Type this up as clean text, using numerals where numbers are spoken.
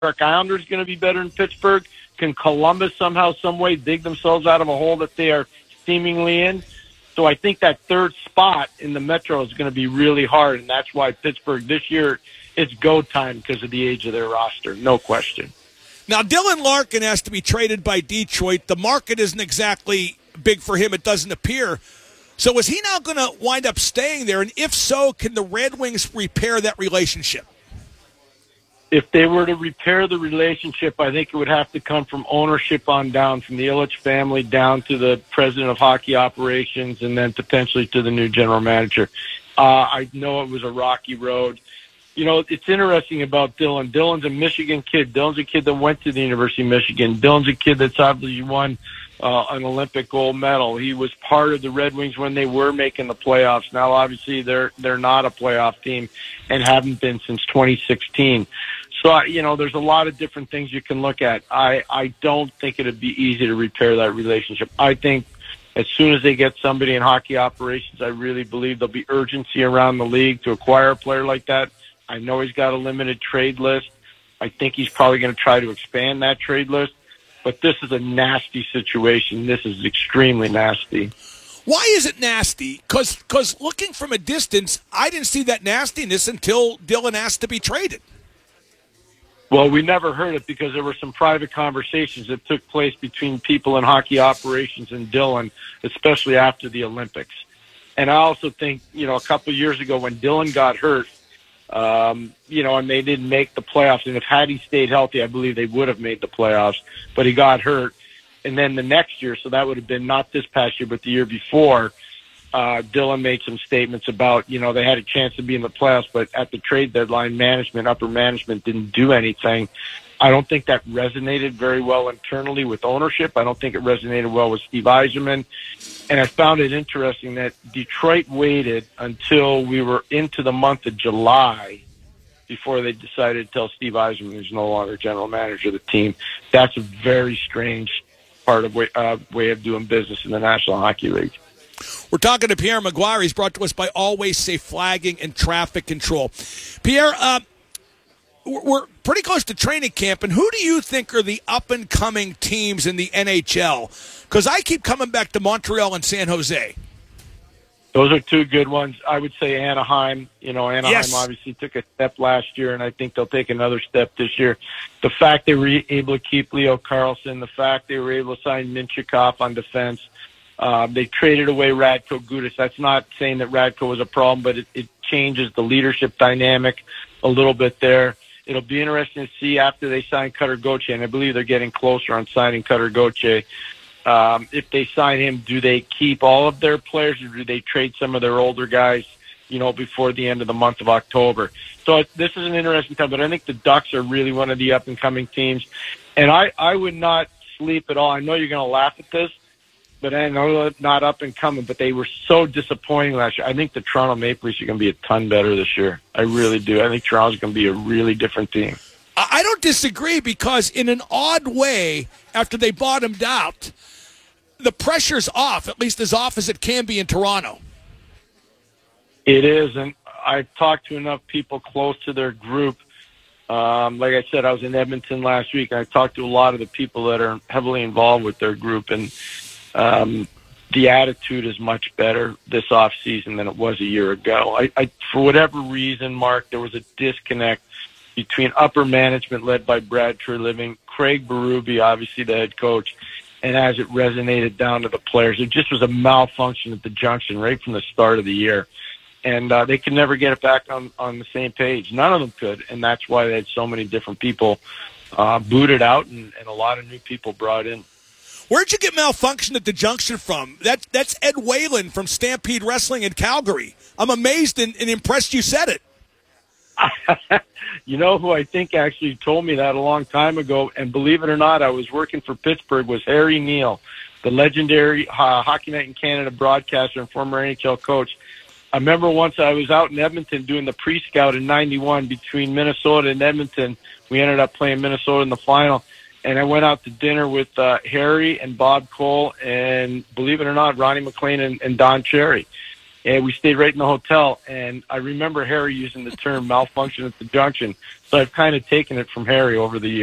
Islanders going to be better than Pittsburgh? Can Columbus somehow, some way dig themselves out of a hole that they are seemingly in? So I think that third spot in the Metro is going to be really hard, and that's why Pittsburgh this year, it's go time because of the age of their roster, no question. Now, Dylan Larkin has to be traded by Detroit. The market isn't exactly big for him, it doesn't appear. So is he now going to wind up staying there? And if so, can the Red Wings repair that relationship? If they were to repair the relationship, I think it would have to come from ownership on down, from the Ilitch family down to the president of hockey operations and then potentially to the new general manager. I know it was a rocky road. You know, it's interesting about Dylan. Dylan's a Michigan kid. Dylan's a kid that went to the University of Michigan. Dylan's a kid that's obviously won an Olympic gold medal. He was part of the Red Wings when they were making the playoffs. Now, obviously, they're not a playoff team and haven't been since 2016. So, you know, there's a lot of different things you can look at. I don't think it would be easy to repair that relationship. I think as soon as they get somebody in hockey operations, I really believe there'll be urgency around the league to acquire a player like that. I know he's got a limited trade list. I think he's probably going to try to expand that trade list. But this is a nasty situation. This is extremely nasty. Why is it nasty? Because looking from a distance, I didn't see that nastiness until Dylan asked to be traded. Well, we never heard it because there were some private conversations that took place between people in hockey operations and Dylan, especially after the Olympics. And I also think, you know, a couple of years ago when Dylan got hurt, you know, and they didn't make the playoffs. And if had he stayed healthy, I believe they would have made the playoffs. But he got hurt. And then the next year, so that would have been not this past year, but the year before, Dylan made some statements about, you know, they had a chance to be in the playoffs, but at the trade deadline, upper management didn't do anything. I don't think that resonated very well internally with ownership. I don't think it resonated well with Steve Yzerman. And I found it interesting that Detroit waited until we were into the month of July before they decided to tell Steve Yzerman, who's no longer general manager of the team. That's a very strange part of way of doing business in the National Hockey League. We're talking to Pierre Maguire. He's brought to us by Always Safe Flagging and Traffic Control. Pierre, we're pretty close to training camp, and who do you think are the up-and-coming teams in the NHL? Because I keep coming back to Montreal and San Jose. Those are two good ones. I would say Anaheim. You know, Anaheim Yes. obviously took a step last year, and I think they'll take another step this year. The fact they were able to keep Leo Carlson, the fact they were able to sign Minchikov on defense, they traded away Radko Gudas. That's not saying that Radko was a problem, but it changes the leadership dynamic a little bit there. It'll be interesting to see after they sign Cutter Gauthier, and I believe they're getting closer on signing Cutter Gauthier. If they sign him, do they keep all of their players, or do they trade some of their older guys, you know, before the end of the month of October? So this is an interesting time, but I think the Ducks are really one of the up-and-coming teams. And I would not sleep at all. I know you're going to laugh at this, but I know it's not up-and-coming, but they were so disappointing last year. I think the Toronto Maple Leafs are going to be a ton better this year. I really do. I think Toronto's going to be a really different team. I don't disagree because in an odd way, after they bottomed out, the pressure's off, at least as off as it can be in Toronto. It is, and I've talked to enough people close to their group. Like I said, I was in Edmonton last week, and I talked to a lot of the people that are heavily involved with their group, and the attitude is much better this off season than it was a year ago. I for whatever reason, Mark, there was a disconnect between upper management led by Brad Treliving, Craig Berube, obviously the head coach, and as it resonated down to the players, it just was a malfunction at the junction right from the start of the year. And they could never get it back on the same page. None of them could, and that's why they had so many different people booted out and a lot of new people brought in. Where'd you get malfunction at the junction from? That's Ed Whalen from Stampede Wrestling in Calgary. I'm amazed and impressed you said it. You know who I think actually told me that a long time ago, and believe it or not, I was working for Pittsburgh, was Harry Neal, the legendary Hockey Night in Canada broadcaster and former NHL coach. I remember once I was out in Edmonton doing the pre-scout in 91 between Minnesota and Edmonton. We ended up playing Minnesota in the final, and I went out to dinner with Harry and Bob Cole and, believe it or not, Ronnie McLean and Don Cherry. and we stayed right in the hotel. And I remember Harry using the term malfunction at the junction, so I've kind of taken it from Harry over the years.